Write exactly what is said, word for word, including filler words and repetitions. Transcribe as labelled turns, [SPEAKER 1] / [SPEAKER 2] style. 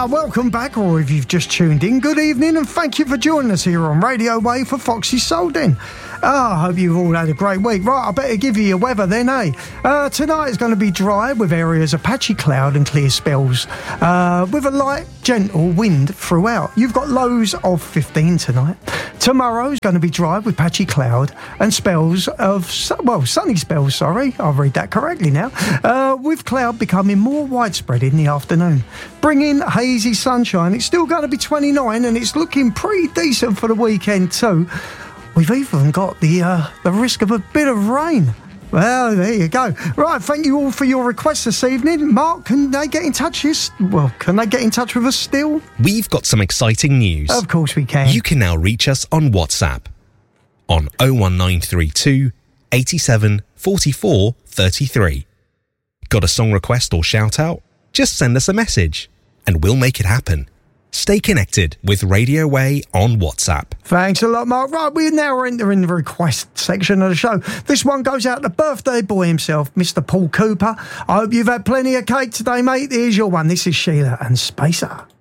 [SPEAKER 1] Ah, welcome back, or if you've just tuned in, good evening, and thank you for joining us here on Radio Wave for Foxy's Soul Den. Ah, I hope you've all had a great week. Right, I better give you your weather then, eh? Uh, tonight is going to be dry with areas of patchy cloud and clear spells, uh, with a light, gentle wind throughout. You've got lows of fifteen tonight. Tomorrow's going to be dry with patchy cloud and spells of, well, sunny spells, sorry, I'll read that correctly now, uh, with cloud becoming more widespread in the afternoon, bringing hazy sunshine. It's still going to be twenty-nine and it's looking pretty decent for the weekend too. We've even got the uh, the risk of a bit of rain. Well, there you go. Right, thank you all for your requests this evening. Mark, can they get in touch with us? Well, can they get in touch with us still?
[SPEAKER 2] We've got some exciting news.
[SPEAKER 1] Of course we can.
[SPEAKER 2] You can now reach us on WhatsApp on oh one nine three two, eighty-seven, forty-four, thirty-three. Got a song request or shout out? Just send us a message and we'll make it happen. Stay connected with Radio Way on WhatsApp.
[SPEAKER 1] Thanks a lot, Mark. Right, we're now entering the request section of the show. This one goes out to birthday boy himself, Mister Paul Cooper. I hope you've had plenty of cake today, mate. Here's your one. This is Sheila and Spacer.